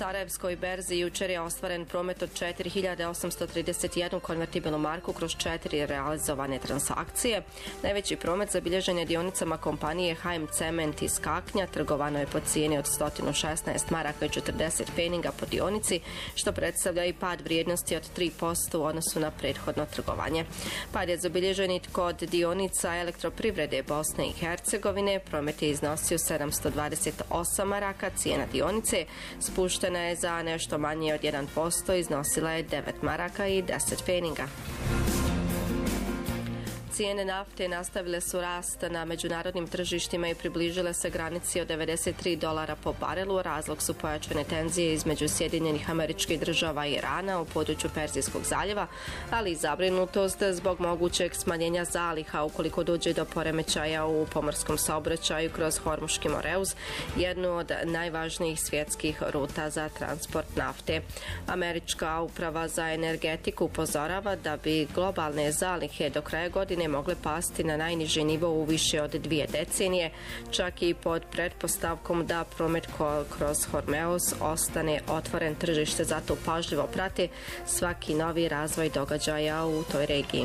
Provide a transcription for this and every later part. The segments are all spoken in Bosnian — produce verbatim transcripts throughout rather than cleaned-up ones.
Sarajevskoj berzi jučer je ostvaren promet od četiri hiljade osamsto trideset jednu konvertibilnu marku kroz četiri realizovane transakcije. Najveći promet zabilježen je dionicama kompanije H M Cement iz Kaknja, trgovano je po cijeni od sto šesnaest maraka i četrdeset pfeniga po dionici, što predstavlja i pad vrijednosti od tri posto u odnosu na prethodno trgovanje. Pad je zabilježen i kod dionica Elektroprivrede Bosne i Hercegovine, promet je iznosio sedamsto dvadeset osam maraka, cijena dionice spuštena je za nešto manje od jedan posto, iznosila je devet maraka i deset pfeniga. Cijene nafte nastavile su rast na međunarodnim tržištima i približile se granici od devedeset tri dolara po barelu. Razlog su pojačane tenzije između Sjedinjenih Američkih Država i Irana u području Perzijskog zaljeva, ali i zabrinutost zbog mogućeg smanjenja zaliha ukoliko dođe do poremećaja u pomorskom saobraćaju kroz Hormuški moreuz, jednu od najvažnijih svjetskih ruta za transport nafte. Američka uprava za energetiku upozorava da bi globalne zalihe do kraja godine mogle pasti na najniži nivo u više od dvije decenije, čak i pod pretpostavkom da promet kroz Hormuz ostane otvoren. Tržište zato pažljivo prate svaki novi razvoj događaja u toj regiji.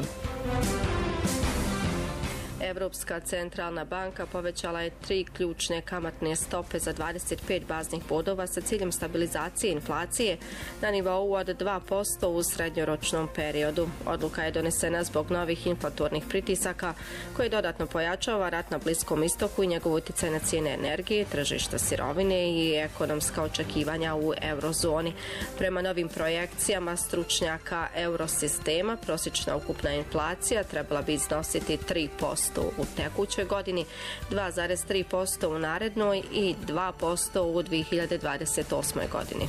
Evropska centralna banka povećala je tri ključne kamatne stope za dvadeset pet baznih bodova sa ciljem stabilizacije inflacije na nivou od dva posto u srednjoročnom periodu. Odluka je donesena zbog novih inflatornih pritisaka koji dodatno pojačava rat na Bliskom istoku i njegov utjecaj na cijene energije, tržišta sirovine i ekonomska očekivanja u eurozoni. Prema novim projekcijama stručnjaka eurosistema, prosječna ukupna inflacija trebala bi iznositi tri posto u tekućoj godini, dva zarez tri posto u narednoj i dva posto u dvije hiljade dvadeset osmoj godini.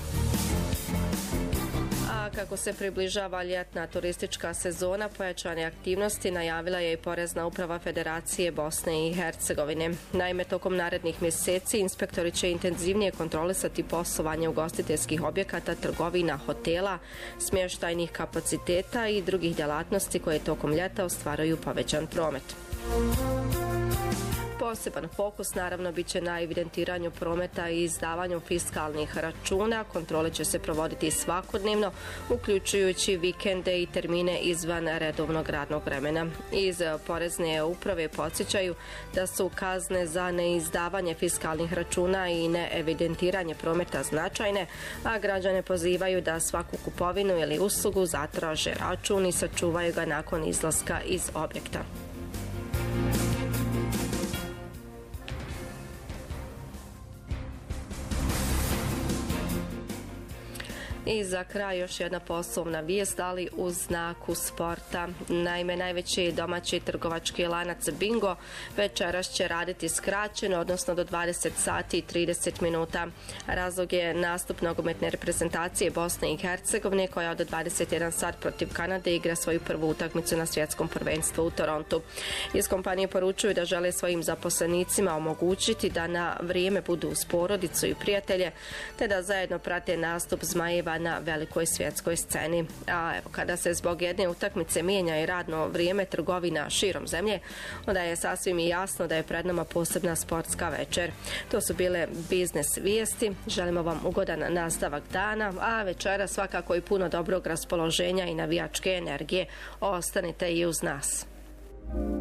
A kako se približava ljetna turistička sezona, pojačane aktivnosti najavila je i Porezna uprava Federacije Bosne i Hercegovine. Naime, tokom narednih mjeseci inspektori će intenzivnije kontrolisati poslovanje ugostiteljskih objekata, trgovina, hotela, smještajnih kapaciteta i drugih djelatnosti koje tokom ljeta ostvaruju povećan promet. Poseban fokus naravno bit će na evidentiranju prometa i izdavanju fiskalnih računa. Kontrole će se provoditi svakodnevno, uključujući vikende i termine izvan redovnog radnog vremena. Iz Porezne uprave podsjećaju da su kazne za neizdavanje fiskalnih računa i neevidentiranje prometa značajne, a građane pozivaju da svaku kupovinu ili uslugu zatraže račun i sačuvaju ga nakon izlaska iz objekta. I za kraj još jedna poslovna vijest, ali u znaku sporta. Naime, najveći domaći trgovački lanac Bingo večeras će raditi skraćeno, odnosno do dvadeset sati i trideset minuta. Razlog je nastup nogometne reprezentacije Bosne i Hercegovine koja od dvadeset jedan sat protiv Kanade igra svoju prvu utakmicu na svjetskom prvenstvu u Torontu. Iz kompanije poručuju da žele svojim zaposlenicima omogućiti da na vrijeme budu uz porodicu i prijatelje, te da zajedno prate nastup Zmajeva na velikoj svjetskoj sceni. A evo, kada se zbog jedne utakmice mijenja i radno vrijeme trgovina širom zemlje, onda je sasvim i jasno da je pred nama posebna sportska večer. To su bile biznes vijesti. Želimo vam ugodan nastavak dana, a večera svakako i puno dobrog raspoloženja i navijačke energije. Ostanite i uz nas.